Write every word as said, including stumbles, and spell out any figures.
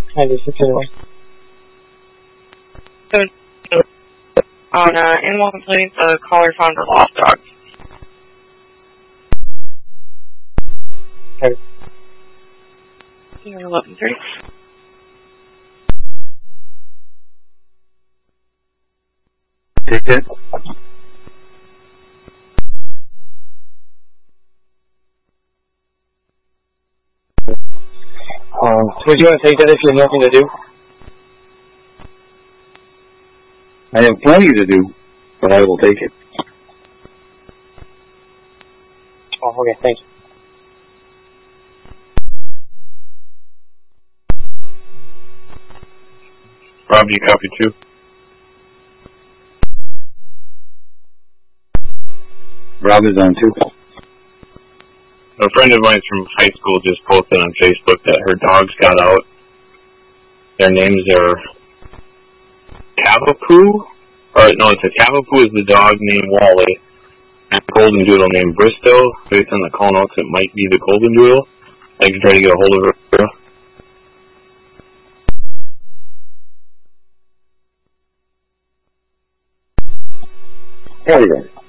ninety-six anyway. So, on uh, animal complaints, a caller found a lost dog. Okay. eleven thirty. Take it. Um, would you want to take that if you have nothing to do? I have plenty to do, but I will take it. Oh, okay, thanks. Rob, you copy too? Rob is on too. A friend of mine from high school just posted on Facebook that her dogs got out. Their names are Cavapoo, or no, it's a Cavapoo is the dog named Wally, and a Golden Doodle named Bristow. Based on the call notes, it might be the Golden Doodle. I can try to get a hold of her. There you go.